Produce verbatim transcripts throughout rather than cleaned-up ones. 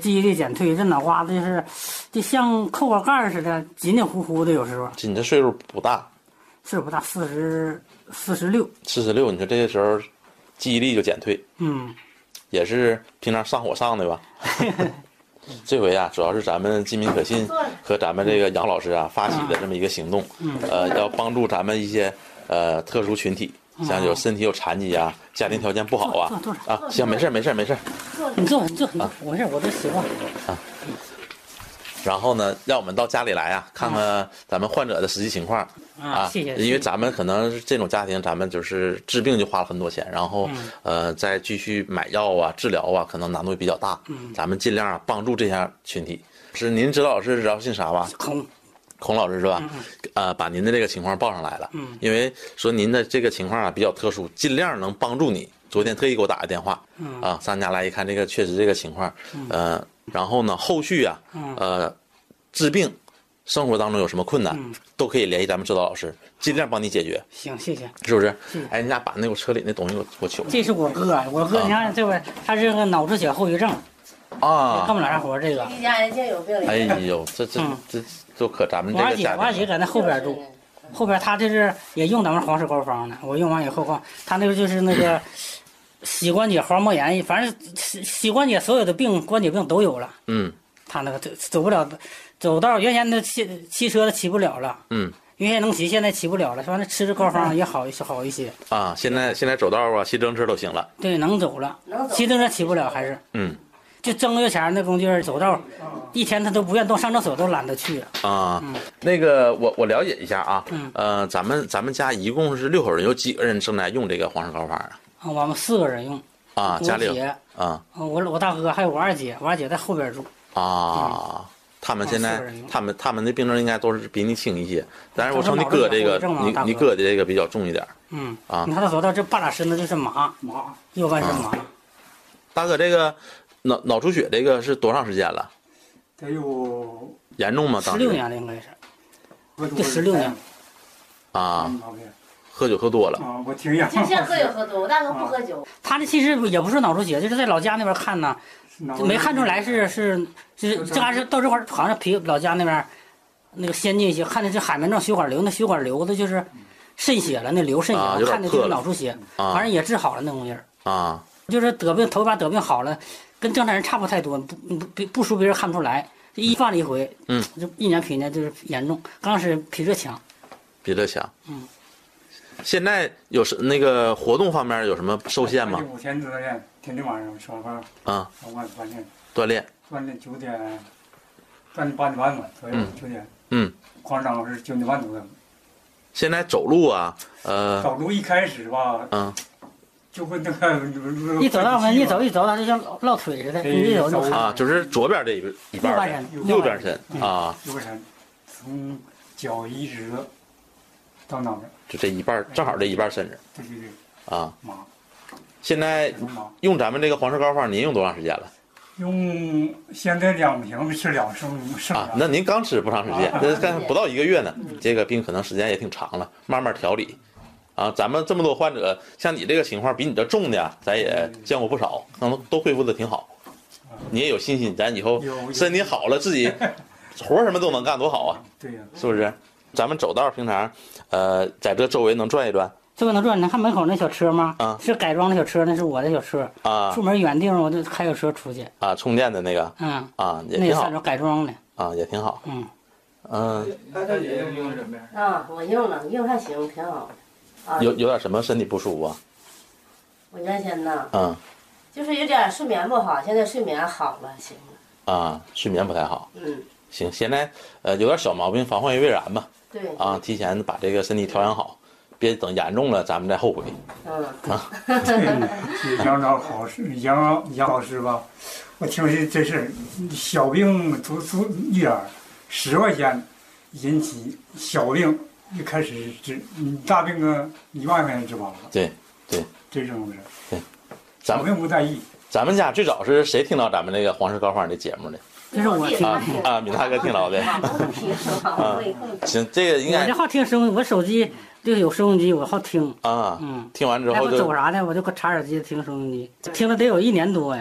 记忆力减退，这脑瓜子就是就像扣个盖儿似的，紧紧乎乎的，有时候。 你这岁数不大， 岁数不大，四十四十六。 四十六，你说这个时候记忆力就减退， 嗯， 也是平常上火上的吧？这回啊，主要是咱们金民可信和咱们这个杨老师啊发起的这么一个行动， 嗯、 呃，要帮助咱们一些呃特殊群体，像有身体有残疾啊，家庭条件不好啊，啊，行，没事没事没事， 你坐你坐你坐，没事，我都习惯啊。然后呢，让我们到家里来啊，看看咱们患者的实际情况啊。谢谢。 因为咱们可能这种家庭，咱们就是治病就花了很多钱，然后、嗯、呃再继续买药啊、治疗啊，可能难度也比较大。 嗯， 咱们尽量啊帮助这些群体。是您知道老师知道姓啥吧？ 孔， 孔老师是吧？ 嗯嗯、 呃，把您的这个情况报上来了。 嗯， 因为说您的这个情况啊比较特殊，尽量能帮助你。昨天特意给我打个电话， 嗯啊，上家来一看，这个确实这个情况， 嗯、 呃，然后呢，后续啊， 嗯、 呃。治病，生活当中有什么困难， 嗯、 都可以联系咱们指导老师，尽量帮你解决。 行，谢谢， 是不是？ 谢谢。 哎，人家把那个车里那东西给我给我取过来。 这是我哥，我哥，你看这位，他是个脑出血后遗症， 啊， 干不了啥活。这个。 一家人竟有病。 哎呦，这这这都可咱们这个家庭。我二姐，我二姐在那后边住，后边她就是也用咱们黄石膏方的，我用完以后，她那个就是那个膝关节滑膜炎，反正膝关节所有的病，关节病都有了。 嗯。 他那个走走不了。走道原先的汽汽车骑不了了， 嗯， 原先能骑，现在骑不了了。反正吃着膏方也好一些，好一些啊。现在现在走道啊，骑自行车都行了。 对，能走了，骑自行车骑不了还是。 嗯， 就正月前那工就是走道，一天他都不愿动，上厕所都懒得去啊。 嗯、 那个我我了解一下啊， 嗯、 呃，咱们咱们家一共是六口人，有几个人正在用这个黄石膏方啊？ 啊，我们四个人用啊，家里有啊，我我大哥还有我二姐，我二姐在后边住啊。嗯他们现在，他们他们的病症应该都是比你轻一些，但是我瞅你哥这个，你你哥的这个比较重一点。 嗯啊， 你看他走到这半拉身子就是麻麻，右半身麻。 大哥，这个脑脑出血这个是多长时间了？ 得有严重吗？ 十六年了应该是，这十六年。 啊，喝酒喝多了。 啊，我听一下。 就像喝酒喝多，我大哥不喝酒。 他这其实也不是脑出血，就是在老家那边看呢。没看出来是是是这还是到这块好像比老家那边那个先进一些，看的是海绵状血管瘤，那血管瘤子就是渗血了，那流渗血， 啊、 看的就是脑出血， 啊、 反正也治好了那东西啊， 就是得病头一把得病好了，跟正常人差不太多，不不不输别人看不出来，一犯了一回， 嗯， 就一年比一年就是严重，刚开始比这强， 比这强， 嗯。 现在有什那个活动方面有什么受限吗？ 五天锻炼，天天晚上吃完饭啊， 晚锻炼， 锻炼， 锻炼九点，锻炼八点半吧，左右九点。 嗯， 黄张老师九点半左右。 现在走路啊，呃， 走路一开始吧， 嗯， 就会那个一走到门一走一走，它就像落腿似的，一走就啊，就是左边这一一半儿，右边身啊， 右边身，从脚一直到脑袋。 就这一半，正好这一半身子。 对对对。 啊。 麻。 现在用咱们这个黄石膏方，您用多长时间了？ 用现在两瓶吃两升剩啊，那您刚吃不长时间，这刚不到一个月呢。这个病可能时间也挺长了，慢慢调理。啊，咱们这么多患者，像你这个情况比你这重的，咱也见过不少，可能都恢复的挺好。你也有信心，咱以后身体好了，自己活什么都能干，多好啊！ 对呀， 是不是？咱们走道平常，呃，在这周围能转一转。 这个能转，你看门口那小车吗？ 啊， 是改装的小车，那是我的小车。 啊， 出门远地方我就开个车出去。 啊，充电的那个。 嗯。 啊，也挺好。 那改装的。 啊，也挺好。 嗯。 嗯。 大姐用用什么呀？啊，我用了，用还行，挺好的。啊。 有有点什么身体不舒服啊？ 我原先呢。 嗯。 就是有点睡眠不好，现在睡眠好了，行了。 啊，睡眠不太好。 嗯。 行，现在呃有点小毛病，防患于未然吧。 对。 啊，提前把这个身体调养好。别等严重了，咱们再后悔。 嗯啊， 杨老好是杨杨老师吧？我听说这事，小病足足一点儿，十块钱引起小病一开始治，你大病啊一万块钱治完了。 对对， 这种事。 对， 咱们并不在意。 咱们家最早是谁听到咱们这个黄石膏方的节目的？ 这是我听啊啊，米大哥听到的。啊，行，这个应该。 我这好听收，我手机这个有收音机，我好听。 啊， 嗯， 听完之后就。 走啥的，我就搁插耳机听收音机，听了得有一年多呀。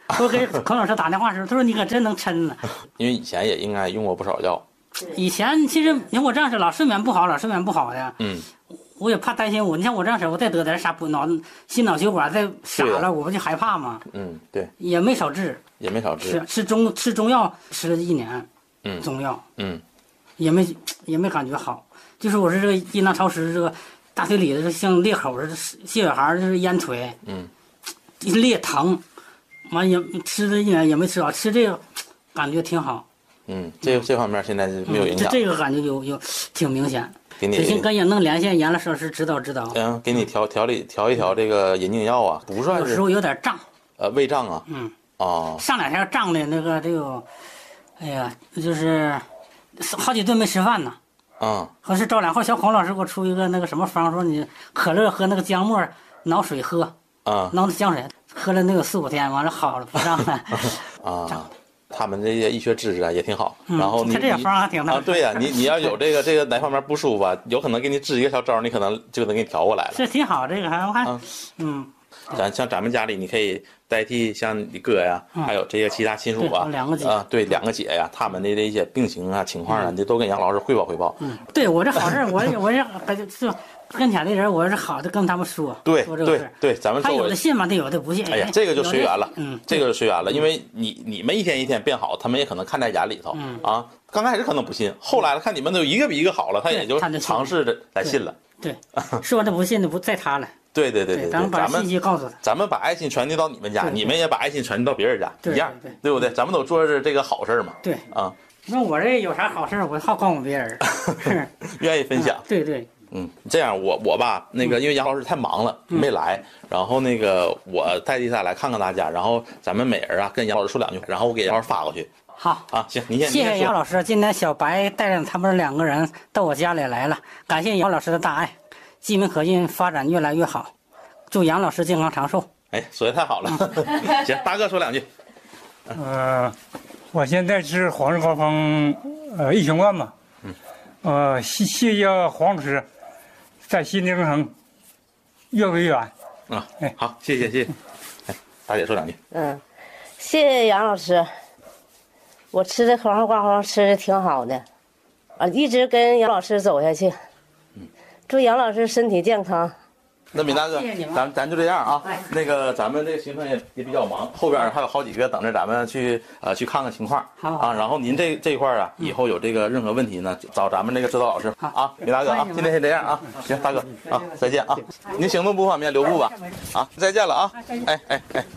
我给孔老师打电话时候，他说你可真能抻呢。 因为以前也应该用过不少药。 以前其实你看我这样式老睡眠不好，老睡眠不好的， 嗯， 我也怕担心我。你像我这样式，我再得点啥不脑心脑血管再傻了，我不就害怕吗？ 嗯，对， 也没少治， 也没少治。 吃吃中吃中药吃了一年， 嗯， 中药， 嗯， 也没也没感觉好，就是我是这个阴囊潮湿，这个大腿里的像裂口似的，血血孩就是烟腿， 嗯， 裂疼，完也吃了一年也没吃好，吃这个感觉挺好。 嗯，这这方面现在是没有影响。 这这个感觉有有挺明显。 给你得先跟也能连线严老师指导指导。 嗯，给你调调理调一调这个引颈药啊，不算是。 有时候有点胀。 呃，胃胀啊。 嗯。 哦。 上两天胀的那个这个，哎呀，就是好几顿没吃饭呢。 嗯。 可是赵两后小孔老师给我出一个那个什么方，说你可乐和那个姜末熬水喝。 啊。 熬的姜水，喝了那个四五天，完了好了不胀了。 啊。他们这些医学知识啊也挺好， 嗯、 然后你他这个方还挺啊，对呀、啊，你你要有这个这个哪方面不舒服啊，有可能给你支一个小招，你可能就能给你调过来了。 这挺好，这个还我还、啊、嗯， 咱像咱们家里，你可以代替像你哥呀，嗯、还有这些其他亲属啊， 两个姐啊，对，两个姐呀，他们的这些病情啊、情况啊，你都跟杨老师汇报汇报。 嗯，对我这好事，我我这就跟前的人，我是好的跟他们说。 对说这个对对，咱们他有的信嘛，他有的不信。 哎呀，这个就随缘了， 嗯， 这个就随缘了，因为你你们一天一天变好，他们也可能看在眼里头， 嗯啊，刚开始可能不信，后来看你们都一个比一个好了，他也就尝试着来信了。 对，说的不信的不在他了。 对对对对， 咱们把信息告诉他， 咱们把爱心传递到你们家，你们也把爱心传递到别人家，一样， 对对不对？咱们都做着这个好事嘛。 对啊， 那我这有啥好事，我好告诉别人， 愿意分享。 对对。 嗯，这样我我吧，那个因为杨老师太忙了没来，然后那个我代替他来看看大家，然后咱们每人啊跟杨老师说两句，然后我给杨老师发过去。 好啊，行，你先。 谢谢杨老师，今天小白带着他们两个人到我家里来了，感谢杨老师的大爱，济民可信发展越来越好，祝杨老师健康长寿。 哎，说的太好了，行，大哥说两句。 呃，我现在是黄氏高峰呃益生馆嘛， 嗯， 呃，谢谢谢黄老师。在新京城越为远啊！哎，好，谢谢谢谢。哎，大姐说两句。 嗯，谢谢杨老师，我吃的黄花瓜黄吃的挺好的，啊，一直跟杨老师走下去。 嗯， 祝杨老师身体健康。 那闵大哥，咱咱就这样啊。那个咱们这个行程也也比较忙，后边还有好几个等着咱们去呃去看看情况。 好啊，然后您这这一块啊，以后有这个任何问题呢，找咱们这个指导老师啊。闵大哥啊，今天先这样啊。行，大哥啊，再见啊。您行动不方便留步吧。啊，再见了啊。哎哎哎。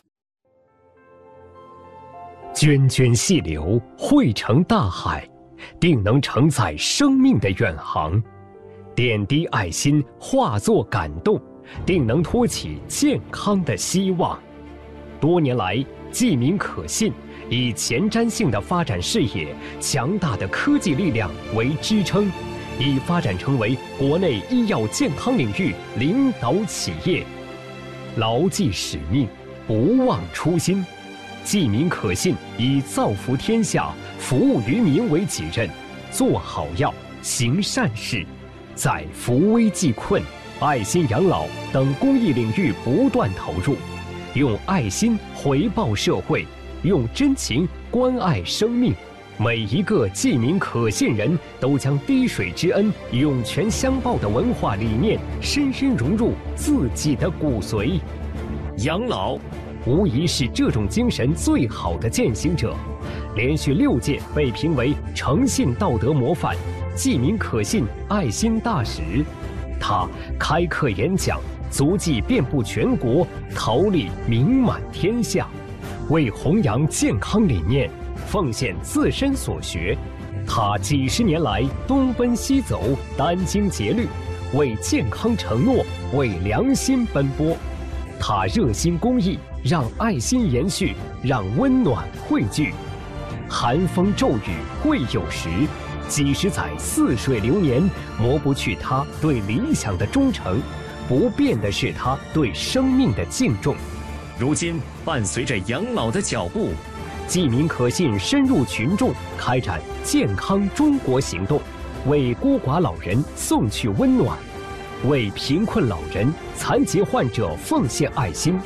涓涓细流汇成大海，定能承载生命的远航；点滴爱心化作感动，定能托起健康的希望。多年来，济民可信以前瞻性的发展视野、强大的科技力量为支撑，已发展成为国内医药健康领域领导企业。牢记使命，不忘初心。济民可信以造福天下、服务于民为己任，做好药、行善事，在扶危济困、爱心养老等公益领域不断投入，用爱心回报社会，用真情关爱生命。每一个济民可信人都将滴水之恩涌泉相报的文化理念深深融入自己的骨髓。养老无疑是这种精神最好的践行者，连续六届被评为诚信道德模范、济民可信爱心大使。他开课演讲，足迹遍布全国，桃李名满天下，为弘扬健康理念奉献自身所学。他几十年来东奔西走，殚精竭虑，为健康承诺，为良心奔波。他热心公益，让爱心延续，让温暖汇聚。寒风骤雨会有时，几十载似水流年，磨不去他对理想的忠诚，不变的是他对生命的敬重。如今，伴随着养老的脚步，济民可信深入群众，开展健康中国行动，为孤寡老人送去温暖，为贫困老人、残疾患者奉献爱心，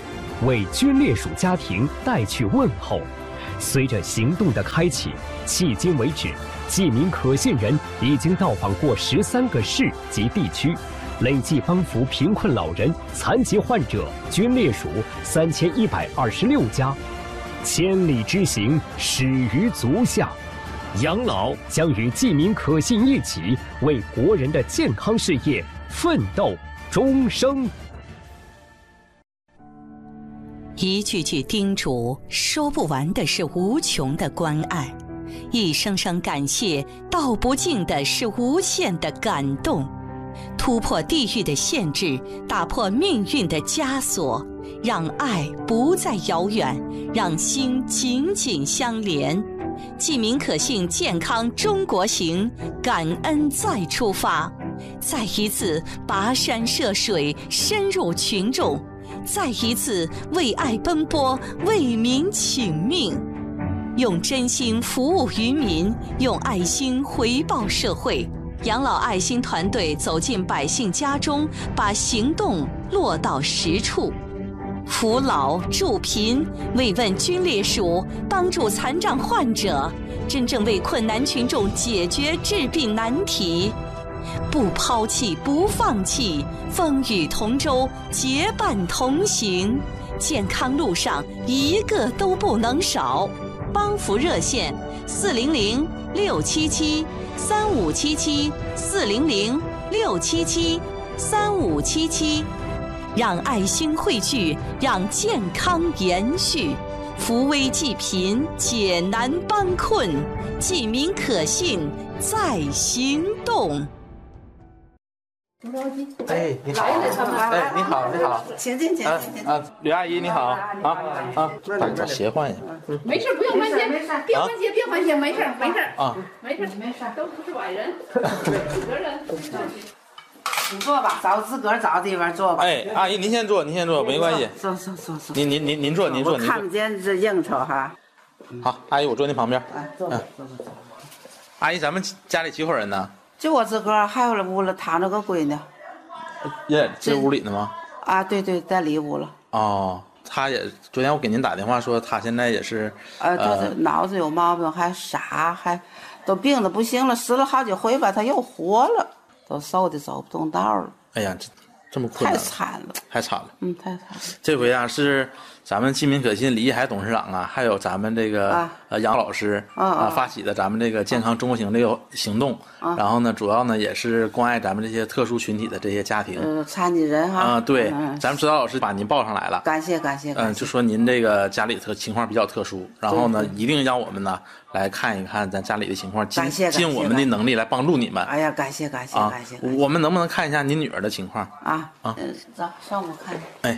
为军烈属家庭带去问候。随着行动的开启，迄今为止，济民可信人已经到访过十三个市及地区，累计帮扶贫困老人、残疾患者、军烈属三千一百二十六家。千里之行，始于足下。养老将与济民可信一起，为国人的健康事业奋斗终生。 一句句叮嘱，说不完的是无穷的关爱；一声声感谢，道不尽的是无限的感动。突破地域的限制，打破命运的枷锁，让爱不再遥远，让心紧紧相连。济民可信健康中国行，感恩再出发，再一次跋山涉水，深入群众，再一次为爱奔波，为民请命，用真心服务于民，用爱心回报社会。养老爱心团队走进百姓家中，把行动落到实处。扶老助贫，慰问军烈属，帮助残障患者，真正为困难群众解决治病难题。不抛弃，不放弃，风雨同舟，结伴同行，健康路上一个都不能少。帮扶热线：四零零六七七三五七七，四零零六七七三五七七。让爱心汇聚，让健康延续，扶危济贫，解难帮困，济民可信在行动。 哎，你好！哎，你好，你好！ 请进，请进， 啊，吕阿姨你好！啊啊，大家鞋换一下。 没事，不用换鞋，别换鞋，别换鞋，没事，没事啊， 没事，没事，都不是外人，自个人。你坐吧，找自个儿找地方坐吧。 哎，阿姨您先坐，您先坐，没关系。 坐坐坐坐。 您您您您坐，您坐，您坐。 看不见这应酬哈。 好，阿姨我坐您旁边。 哎，坐坐坐坐。 阿姨，咱们家里几口人呢？ 就我自个儿，还有了屋里躺着个闺女。 也在屋里呢吗？ 啊，对对，在里屋了。 哦，她也昨天我给您打电话说，她现在也是。 呃，她这脑子有毛病，还傻，还都病得不行了，死了好几回吧，她又活了。都瘦的走不动道了。 哎呀，这这么困难， 太惨了， 太惨了。 嗯，太惨了。 这回啊，是咱们济民可信李一海董事长啊，还有咱们这个、啊、呃杨老师啊、 啊发起的咱们这个健康中国行这个行动。啊、然后呢，主要呢也是关爱咱们这些特殊群体的这些家庭。 呃，残疾人哈。 啊、呃，对， 嗯、 咱们指导老师把您报上来了。 感谢感谢。 嗯、呃，就说您这个家里特情况比较特殊，然后呢，一定让我们呢来看一看咱家里的情况，尽尽我们的能力来帮助你们。 哎呀，感谢感谢啊、 感谢！ 我们能不能看一下您女儿的情况？ 啊啊， 嗯，走上屋看。 哎，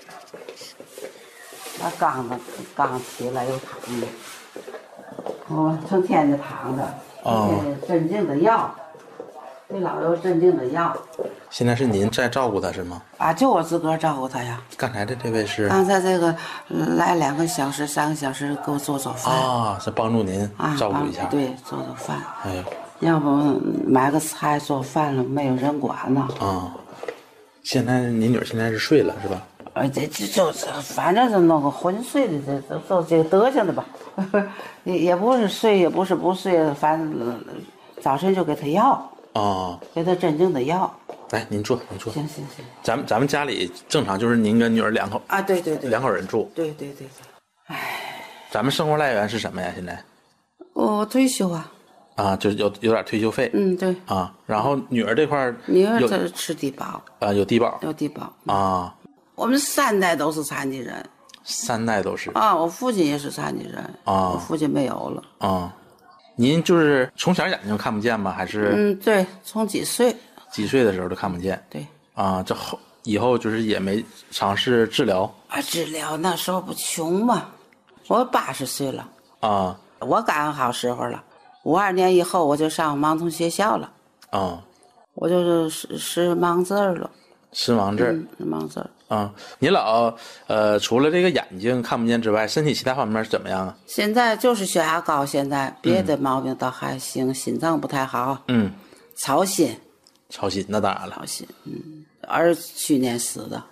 那刚子刚起来又躺着，我成天的躺着， 哦， 镇静的药，给老有镇静的药。 现在是您在照顾她是吗？ 啊，就我自个儿照顾她呀。 刚才的这位是？ 刚才这个来两个小时、三个小时给我做做饭。 啊，是帮助您照顾一下。 啊、对，做做饭。 哎呦， 要不买个菜做饭了，没有人管呢。 啊，现在您女儿现在是睡了是吧？ 呃，这这就是反正是弄个昏睡的，这这这这个德行的吧，也也不是睡，也不是不睡，反正早晨就给他药。 哦， 给他镇静的药。 来，您坐，您坐。 行行行。 咱们咱们家里正常就是您跟女儿两口啊，对对对， 两口人住。 对对对对。唉， 咱们生活来源是什么呀？现在？ 我退休啊。 啊，就是有有点退休费。 嗯，对。 啊，然后女儿这块儿， 女儿这吃低保。 啊，有低保。 有低保。 啊。 我们三代都是残疾人。 三代都是。 啊，我父亲也是残疾人。 啊。 我父亲没有了。 啊。您就是从小眼睛看不见吗？还是？ 嗯，对，从几岁？ 几岁的时候都看不见。 对。 啊，这后以后就是也没尝试治疗。 啊，治疗那时候不穷嘛，我八十岁了。 啊。 我赶上好时候了，五二年以后我就上盲童学校了。 啊。 我就是识识盲字了。 识盲字。 嗯，盲字。 啊，您老呃，除了这个眼睛看不见之外，身体其他方面是怎么样啊？ 现在就是血压高，现在别的毛病倒还行，嗯、心脏不太好。 嗯， 操心。 操心，那当然了。 操心，嗯，儿去年死的。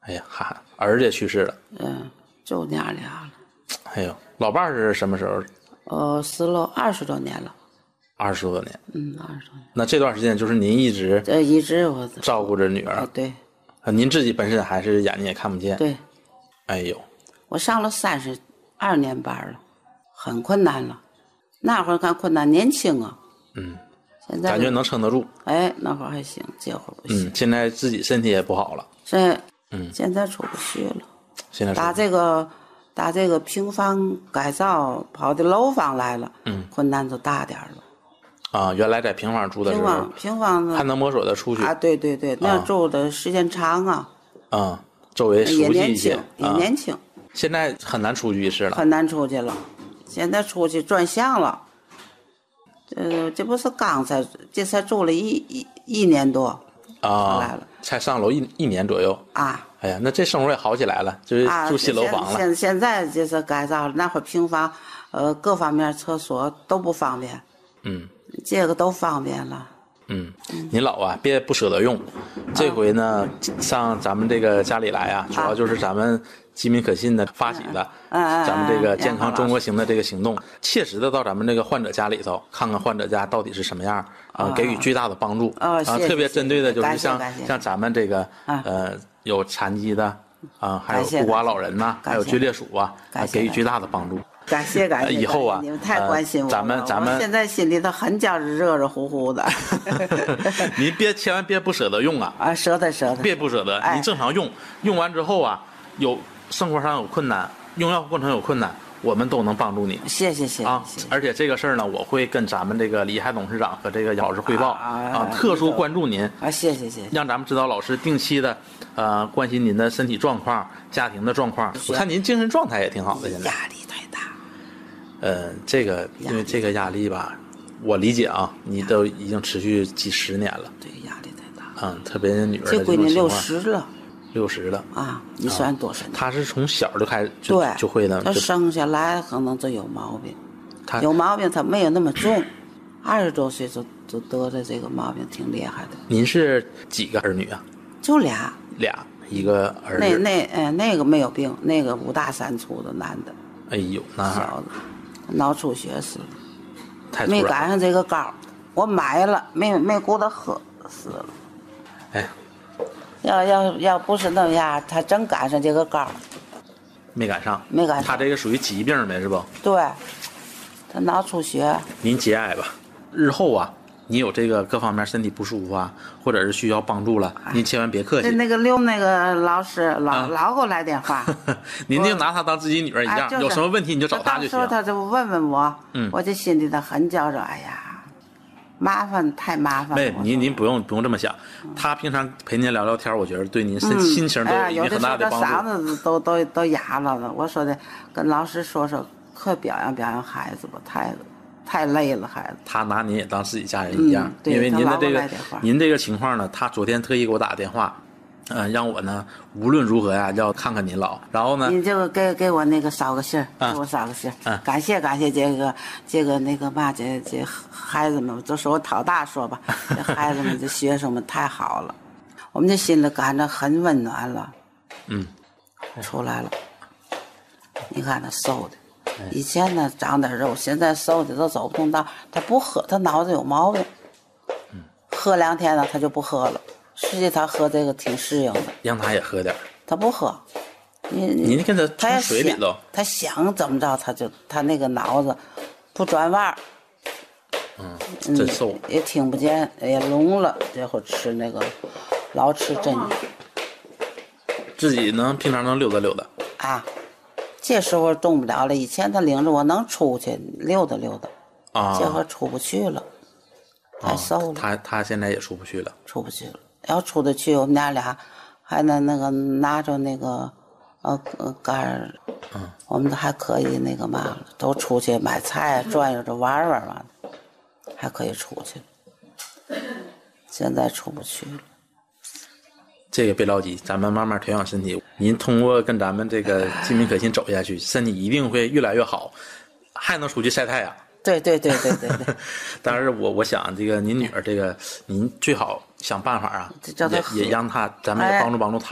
哎呀，哈，儿子也去世了。 嗯，就娘俩了。 哎呦，老伴儿是什么时候？ 呃，死了二十多年了。 二十多年。 嗯，二十多年。 那这段时间就是您一直这一直我照顾着女儿。 啊，对。 啊，您自己本身还是眼睛也看不见。 对。 哎呦， 我上了三十二年班了，很困难了。那会儿看困难，年轻啊。 嗯。 现在感觉能撑得住。 哎，那会儿还行，这会儿不行。 嗯，现在自己身体也不好了。 这， 嗯， 现在出不去了。 现在打这个，打这个平房改造跑到楼房来了， 嗯， 困难就大点了。 啊，原来在平房住的时候， 平房平房还能摸索的出去啊，对对对，那样住的时间长啊。 啊，周围熟悉一些， 也年轻。 现在很难出去一次了。 很难出去了，现在出去转向了。这这不是刚才这才住了一一一年多啊， 来了， 才上楼一一年左右啊。 哎呀，那这生活也好起来了，就是住新楼房了。 现现在就是改造了，那会儿平房，呃，各方面厕所都不方便。 嗯， 这个都方便了。 嗯，您老啊，别不舍得用。这回呢，上咱们这个家里来啊，主要就是咱们机民可信的发起的，咱们这个健康中国行的这个行动，切实的到咱们这个患者家里头，看看患者家到底是什么样啊，给予最大的帮助啊。特别针对的就是像像咱们这个呃有残疾的啊，还有孤寡老人呐，还有决裂鼠啊，给予最大的帮助。 感谢感谢， 以后啊， 你们太关心我了。 咱们咱们现在心里头很觉着热热乎乎的。 您别千万别不舍得用啊！ 啊，舍得舍得， 别不舍得。您正常用，用完之后啊，有生活上有困难，用药过程有困难，我们都能帮助你。 谢谢谢啊！而且这个事儿呢，我会跟咱们这个李海董事长和这个姚老师汇报啊，特殊关注您啊，谢谢谢谢， 让咱们指导老师定期的呃关心您的身体状况、家庭的状况。我看您精神状态也挺好的，现在。 压力太大。 呃，这个因为这个压力吧，我理解啊，你都已经持续几十年了。 对，压力太大。 嗯，特别是女儿这闺女六十了。 六十了啊！你算多少年？ 她是从小就开始就对就会的。 她生下来可能就有毛病， 她有毛病，她没有那么重，二十多岁就就得的这个毛病，挺厉害的。 您是几个儿女啊？ 就俩。 俩，一个儿子。 那那呃那个没有病，那个五大三粗的男的。 哎呦，男孩。 小的，脑出血死了。 太没赶上这个膏，我买了，没没顾得喝，死了。 哎。 要要要不是那样，他真赶上这个膏， 没赶上， 没赶上。 他这个属于疾病呗，是不？ 对，他脑出血。 您节哀吧，日后啊，你有这个各方面身体不舒服啊，或者是需要帮助了，您千万别客气。 那个刘那个老师老、啊、老给我来电话， 您就拿他当自己女儿一样， 啊就是、 有什么问题你就找他就行。 到时候他就问问我， 嗯， 我这心里头很觉着，哎呀。麻烦太麻烦了。 没，您您不用不用这么想。他平常陪您聊聊天，我觉得对您心、嗯、心情都有一定很大的帮助。 哎、嗓子都都都哑了。我说的，跟老师说说，可表扬表扬孩子吧，太太累了，孩子。 他拿您也当自己家人一样， 嗯、 因为您的这个您这个情况呢，他昨天特意给我打电话。嗯，让我呢无论如何呀，要看看您老。然后呢， 你就给给我那个捎个信儿， 啊、 给我捎个信儿、 啊。 感谢感谢这个这个那个嘛，这这孩子们，就说我讨大说吧，这孩子们这学生们太好了，我们这心里感着很温暖了。 嗯， 出来了，你看他瘦的，以前呢长点肉，现在瘦的都走不动道。他不喝，他脑子有毛病。 嗯， 喝两天呢，他就不喝了。实际他喝这个挺适应的， 让他也喝点。 他不喝，你你跟他冲水里头， 他想怎么着他就他那个脑子不转弯儿。 嗯，真瘦、 嗯，也听不见，也聋了。这会吃那个老吃针， 自己能平常能溜达溜达啊。这时候动不了了，以前他领着我能出去溜达溜达啊， 这会出不去了，太瘦了。 哦、他他现在也出不去了， 出不去了。要出得去，我们俩俩还能那个拿着那个呃杆儿， 嗯， 我们还可以那个嘛，都出去买菜转悠着玩玩嘛，还可以出去。现在出不去了。 这个别着急，咱们慢慢调养身体。您通过跟咱们这个机民可信走下去，身体一定会越来越好，还能出去晒太阳。 对对对对对对。 但是我我想这个您女儿这个，您最好想办法啊，也也让她，咱们也帮助帮助她， 哎、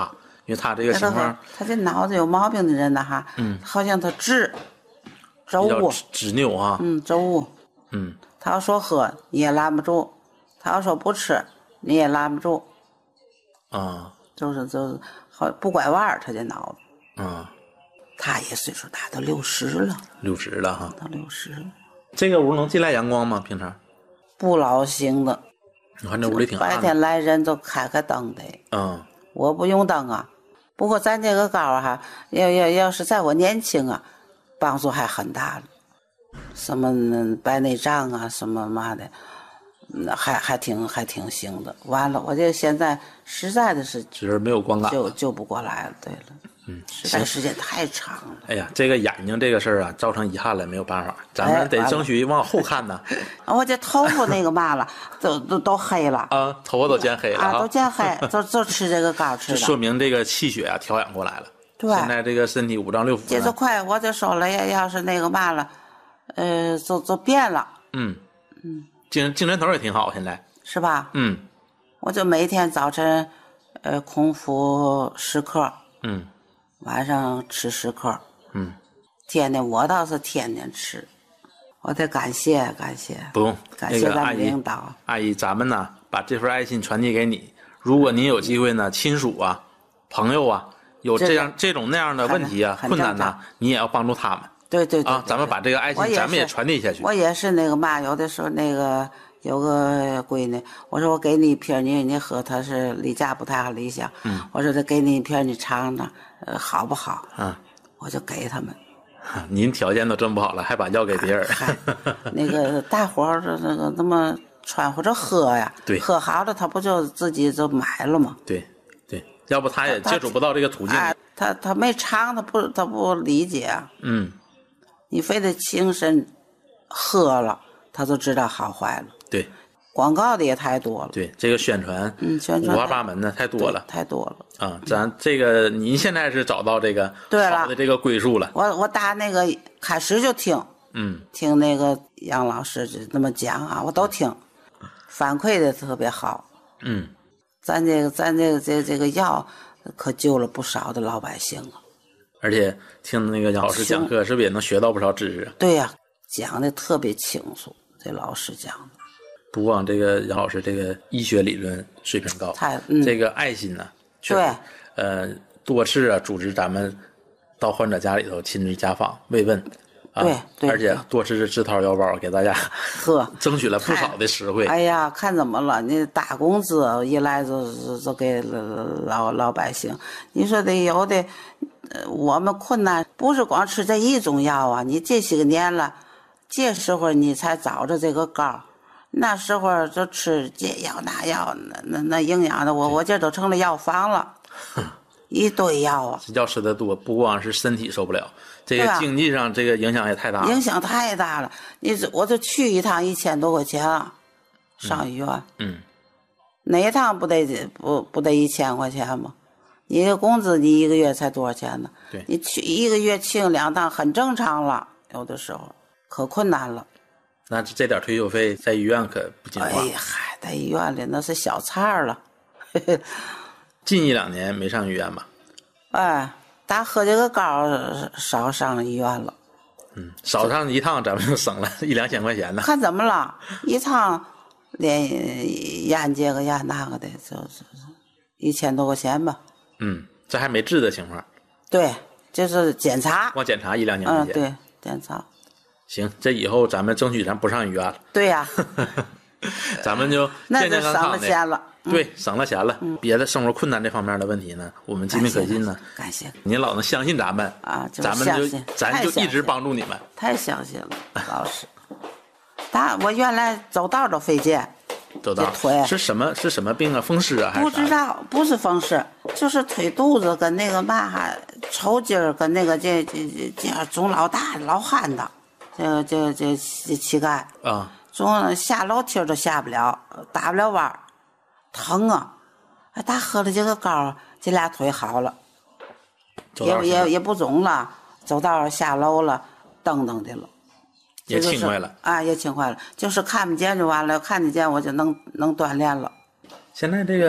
因为他这个情况， 他这脑子有毛病的人呢哈， 嗯， 好像他执周误， 执拗啊， 嗯，周误， 嗯， 他要说喝你也拦不住，他要说不吃你也拦不住， 啊， 就是就是好不拐弯他这脑子， 啊， 他也岁数大，都六十了， 六十了哈， 到六十了。 这个屋能进来阳光吗？平常不老行的， 你看这屋里挺暗的， 白天来人都开开灯的， 嗯， 我不用灯啊。不过咱这个膏哈，要要要是在我年轻啊，帮助还很大了。什么白内障啊，什么嘛的，那还还挺还挺行的。完了，我这现在实在的是， 只是没有光感， 救救不过来了。对了， 嗯， 实在时间太长了。 哎呀，这个眼睛这个事儿啊，造成遗憾了，没有办法，咱们得争取往后看呢。 哎、我这头发那个嘛了，都都都黑了啊，头发都见黑了啊，都见黑，就就吃这个膏吃的， 说明这个气血啊调养过来了。 对， 现在这个身体五脏六腑， 这就快，我就说了，要要是那个嘛了，呃，就就变了。 嗯嗯， 精精神头也挺好，现在是吧？ 嗯， 我就每天早晨，呃，空腹十克， 嗯， 晚上吃十克， 嗯， 天天我倒是天天吃，我得感谢感谢， 不用感谢咱们领导。 那个、阿姨，阿姨，咱们呢把这份爱心传递给你，如果您有机会呢，亲属啊、朋友啊。有这样这种那样的问题啊困难呢，你也要帮助他们。 对对 对, 对啊，咱们把这个爱心咱们也传递下去。 我也是那个嘛，有的时候那个有个闺女，我说我给你一瓶，你你喝，她是例假不太理想。 嗯， 我说再给你一瓶，你尝尝，呃，好不好？ 嗯， 我就给他们。 您条件都这么不好了，还把药给别人？ 那个大伙儿这那个那么穿或者喝呀， 对， 喝好了他不就自己就买了吗？ 对。要不他也接触不到这个途径。 哎、他他没尝，他不他不理解。 嗯， 你非得亲身喝了，他就知道好坏了。 对， 广告的也太多了。 对，这个宣传， 嗯，宣传五花八门的太多了， 太多了。 啊，咱这个您现在是找到这个对了好的这个归宿了。 我我打那个开始就听， 嗯， 听那个杨老师就那么讲啊，我都听，反馈的特别好。 嗯。 咱这个咱这个这这个药可救了不少的老百姓啊！ 而且听那个杨老师讲课，是不是也能学到不少知识？ 对呀、啊，讲的特别清楚，这老师讲的。 不光这个杨老师这个医学理论水平高， 太、嗯、 这个爱心呢、啊， 对， 呃，多次啊组织咱们到患者家里头亲自家访慰问。啊、 对对， 而且多次自掏腰包给大家呵争取了不少的实惠。 哎呀，看怎么了？你大工资一来就就就给老老百姓，你说的有的，呃，我们困难不是光吃这一种药啊，你这些个年了，这时候你才找着这个膏，那时候就吃这药那药，那那那营养的，我我这都成了药房了。一堆药啊！ 药吃的多，不光是身体受不了，这个经济上这个影响也太大了。 影响太大了！你这我这去一趟一千多块钱啊，上医院。 嗯。 哪一趟不得不不得一千块钱吗？你的工资你一个月才多少钱呢？ 对。 你去一个月请两趟很正常了，有的时候可困难了。 那这点退休费在医院可不经花。 哎呀，嗨，在医院里那是小菜了。 近一两年没上医院吧？ 哎，打喝这个膏少上医院了。 嗯，少上一趟咱们就省了一两千块钱呢。 看怎么了？一趟连验这个验那个的，就是一千多块钱吧。 嗯，这还没治的情况。 对，就是检查。 光检查一两千块钱。 嗯，对，检查。 行，这以后咱们争取咱不上医院了。 对呀、 啊。咱们就健健康康的。 那就省了钱了。 对，省了钱了。嗯、别的生活困难这方面的问题呢，我们疾病可信呢。 感谢。 您老能相信咱们啊， 咱们就咱就一直帮助你们。 太相信了，老师。他我原来走道都费劲。 走道腿是什么？是什么病啊？风湿啊？还是不知道，不是风湿，就是腿肚子跟那个嘛抽筋儿，跟那个这这这这肿老大老憨的，这个这个这这膝盖啊。 总下楼梯都下不了，打不了弯，疼啊！哎，打喝了这个膏，这俩腿好了，也也也不肿了，走道下楼了，蹬蹬的了， 也轻快了啊，也轻快了，就是看不见就完了，看得见我就能能锻炼了。 现在这个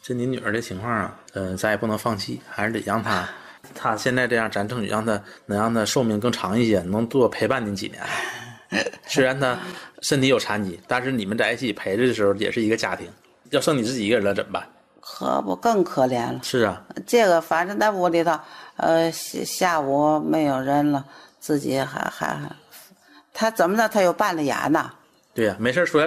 这你女儿的情况啊，呃，咱也不能放弃，还是得让她，她现在这样，咱争取让她能让她寿命更长一些，能多陪伴您几年。虽然她身体有残疾，但是你们在一起陪着的时候也是一个家庭。要剩你自己一个人了怎么办？ 可不更可怜了。 是啊， 这个反正在屋里头，呃，下下午没有人了，自己还还，他怎么着他又扮了眼呢？ 对呀、啊，没事出来。